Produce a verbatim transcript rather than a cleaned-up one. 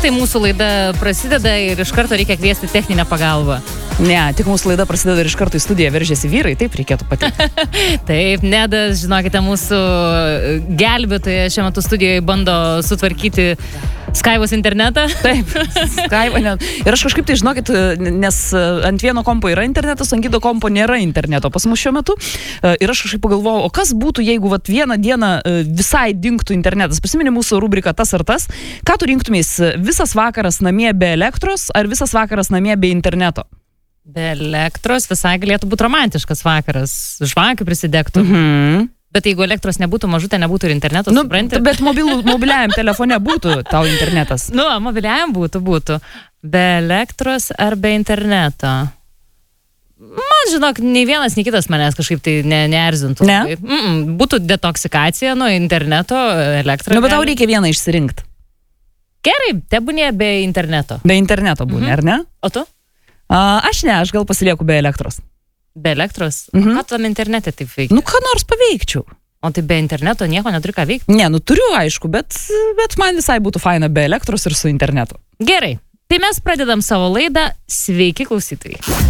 tai mūsų laida prasideda ir iš karto reikia kviesti techninę pagalbą. Ne, tik mūsų laida prasideda ir iš karto į studiją veržiasi vyrai, taip reikėtų patikti. Taip, Nedas, žinokite, mūsų gelbėtoja šiuo metu studijoje bando sutvarkyti Skyvos internetą. Taip, Skyvo net. Ir aš kažkaip tai, žinokit, nes ant vieno kompo yra internetas, ant kito kompo nėra interneto pas mus šiuo metu. Ir aš kažkaip pagalvojau, o kas būtų, jeigu vat, vieną dieną visai dingtų internetas? Prisimeni mūsų rubriką tas ar tas. Ką tu rinktumės? Visas vakaras namie be elektros ar visas vakaras namie be interneto? Be elektros visai galėtų būti romantiškas vakaras. Žvakių prisidegtų. Mhm. Bet jeigu elektros nebūtų mažutė, nebūtų ir interneto, nu, supranti? Bet mobilų, mobiliajam telefone būtų tau internetas. Nu, mobiliajam būtų, būtų. Be elektros ar be interneto? Man, žinok, nei vienas, nei kitas manęs kažkaip tai ne, neerzintų. Ne? Mm -mm, būtų detoksikacija nuo interneto, elektra. Nu, bet tau reikia vieną išsirinkti. Gerai, tebūnė be interneto. Be interneto būnė, Mhm. ar ne? O tu? A, aš ne, aš gal pasilieku be elektros. Be elektros? Mhm. Ką tu tam internete taip veikia? Nu, ką nors paveikčiau. O tai be interneto nieko neturi ką veikti? Ne, nu turiu, aišku, bet, bet man visai būtų faina be elektros ir su internetu. Gerai, tai mes pradedam savo laidą. Sveiki, klausytojai.